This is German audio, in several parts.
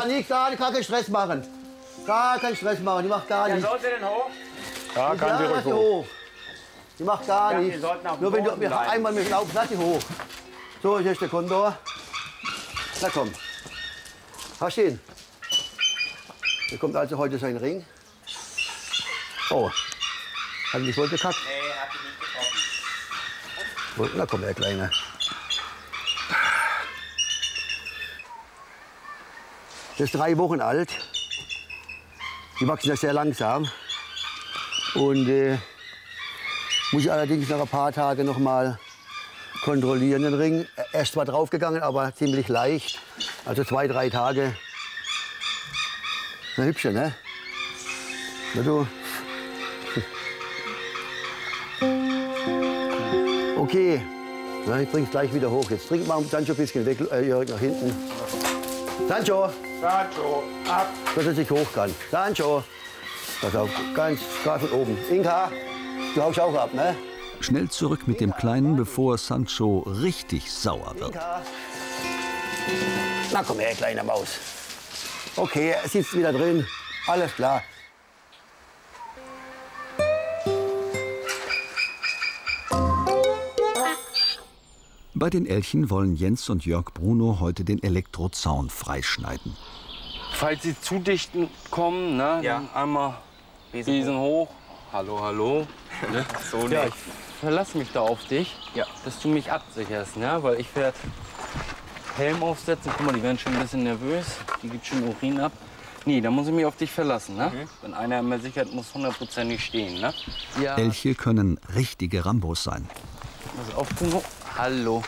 nichts, gar keinen Stress machen. Gar keinen Stress machen, die macht gar nichts. Soll sie denn hoch? Ja, kann die ruhig hoch. Die macht gar nichts. Nur wenn du einmal mit Laub, lass die hoch. So, hier ist der Kondor. Na komm. Hast du ihn? Hier kommt also heute sein Ring. Oh. Hat ihn nicht wohl gekackt? Nee, hat ihn nicht getroffen. Na komm, der Kleine. Der ist 3 Wochen alt. Die wachsen ja sehr langsam. Und muss ich allerdings nach ein paar Tagen noch mal kontrollieren, den Ring. Er ist zwar draufgegangen, aber ziemlich leicht. Also 2, 3 Tage. Na, hübsche, ne? Na du. Okay. Na, ich bring's gleich wieder hoch. Jetzt trink mal Sancho ein bisschen weg, Jörg, nach hinten. Sancho! Sancho, ab! Dass er sich hoch kann. Sancho! Pass auf, ganz gerade von oben. Inka, du haust auch ab, ne? Schnell zurück mit dem Kleinen, bevor Sancho richtig sauer wird. Inka. Na komm her, kleine Maus. Okay, er sitzt wieder drin. Alles klar. Bei den Elchen wollen Jens und Jörg Bruno heute den Elektrozaun freischneiden. Falls sie zu dicht kommen, ne, Ja. dann einmal Besen hoch. Hallo, hallo. Ne? So Ja, nicht. ich verlasse mich da auf dich, Ja. dass du mich absicherst, ne? Weil ich werde Helm aufsetzen. Guck mal, die werden schon ein bisschen nervös. Die gibt schon Urin ab. Nee, da muss ich mich auf dich verlassen, ne? Wenn einer immer sichert, muss 100%ig stehen, ne? Ja. Elche können richtige Rambos sein. Pass auf, Bruno. Hallo.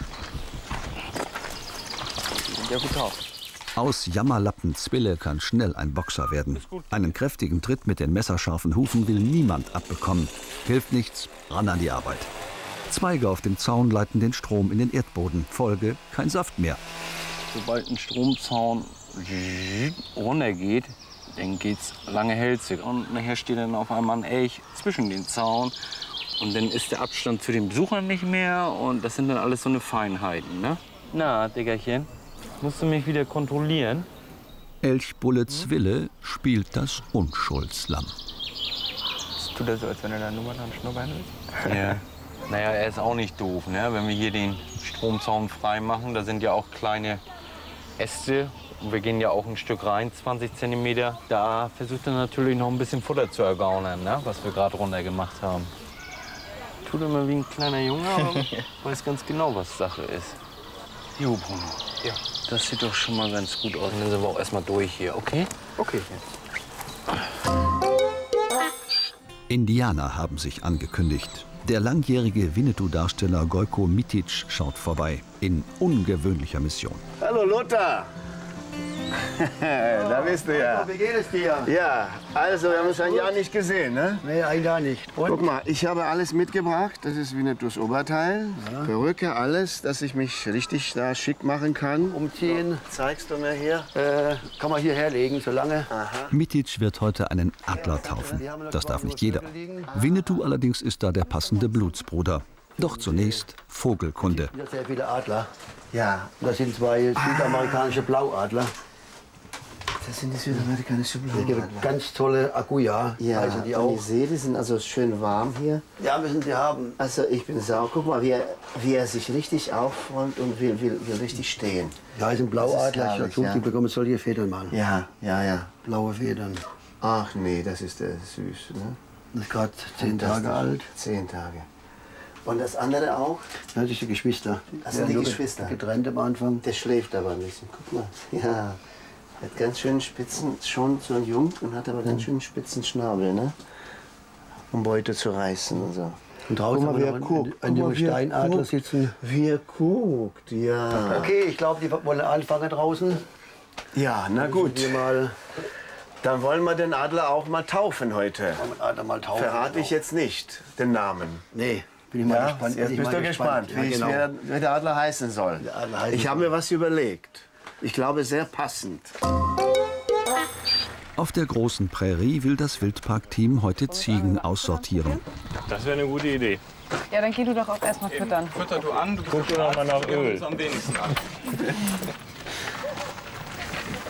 Ja, gut auf. Aus Jammerlappen Zwille kann schnell ein Boxer werden. Einen kräftigen Tritt mit den messerscharfen Hufen will niemand abbekommen. Hilft nichts, ran an die Arbeit. Zweige auf dem Zaun leiten den Strom in den Erdboden. Folge: kein Saft mehr. Sobald ein Stromzaun runtergeht, dann geht's lange hälsig. Und nachher steht dann auf einmal ein Elch zwischen den Zaun. Und dann ist der Abstand zu den Besuchern nicht mehr. Und das sind dann alles so eine Feinheiten, ne? Na, Diggerchen, musst du mich wieder kontrollieren? Elchbulle Zwille spielt das Unschuldslamm. Tut er so, als wenn er da nur dran schnuppern will? Ja. Naja, er ist auch nicht doof, ne? Wenn wir hier den Stromzaun frei machen, da sind ja auch kleine Äste. Und wir gehen ja auch ein Stück rein, 20 cm. Da versucht er natürlich noch ein bisschen Futter zu ergaunern, ne? Was wir gerade runter gemacht haben. Tut immer wie ein kleiner Junge, aber weiß ganz genau, was Sache ist. Jo, Bruno. Ja. Das sieht doch schon mal ganz gut aus. Dann sind wir auch erstmal durch hier, okay? Okay. Indianer haben sich angekündigt. Der langjährige Winnetou-Darsteller Gojko Mitic schaut vorbei. In ungewöhnlicher Mission. Hallo Lothar! Da bist du ja. Wie geht es dir? Ja, also wir haben uns ein Jahr nicht gesehen, ne? Nee, ein Jahr nicht. Und? Guck mal, ich habe alles mitgebracht. Das ist Winnetous Oberteil, Perücke, alles, dass ich mich richtig da schick machen kann. Umziehen. Zeigst du mir hier? Kann man hier herlegen, solange. Mitic wird heute einen Adler taufen. Das darf nicht jeder. Winnetou allerdings ist da der passende Blutsbruder. Doch zunächst Vogelkunde. Hier sind sehr viele Adler. Ja. Das sind 2 südamerikanische Blauadler. Das sind die südamerikanische Es gibt Blumen. ganz tolle Aguja, Ja, heißen die und auch. ich sehe, die sind also schön warm hier. Ja, müssen sie haben. Also ich bin sauer. Guck mal, wie er sich richtig aufräumt und will richtig stehen. Ja, es sind Blauadler. Das ist herrlich, ja. Die bekommen solche Federn mal. Ja, ja, ja. Blaue Federn. Ach nee, das ist süß, ne? Das ist gerade 10 Tage alt. 10 Tage. Und das andere auch? Ja, das sind die Geschwister. Das sind die nur Geschwister. Getrennt am Anfang. Der schläft aber ein bisschen. Guck mal. Ja. Hat ganz schön spitzen, schon so jung und hat aber ganz schön spitzen Schnabel, ne? Um Beute zu reißen und so. Und draußen Guck mal, haben wir wie er noch guckt. an Guck mal, dem wie er Steinadler guckt. sitzen. Wie er guckt, ja. Okay, ich glaube, die wollen anfangen draußen. Ja, na gut. Die mal Dann wollen wir den Adler auch mal taufen heute. den Adler mal taufen. Verrate ich jetzt nicht den Namen. Nee, bin ich mal Ja, gespannt. jetzt bin ich bist mal du gespannt, Ja, genau. wie der Adler heißen soll. Der Adler heißen Ich habe soll. mir was überlegt. Ich glaube, sehr passend. Auf der großen Prärie will das Wildparkteam heute Ziegen aussortieren. Das wäre eine gute Idee. Ja, dann geh du doch auch erstmal füttern. Fütter du an, du bist am wenigsten an.